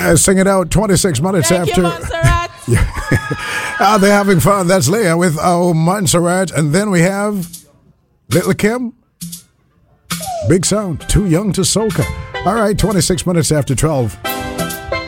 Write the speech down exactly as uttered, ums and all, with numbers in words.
Uh, sing it out. twenty-six minutes Thank after. you, Montserrat. Ah, they're having fun. That's Leah with Oh Montserrat. And then we have Little Kim. Big Sound. Too Young to Soca. All right, twenty-six minutes after twelve.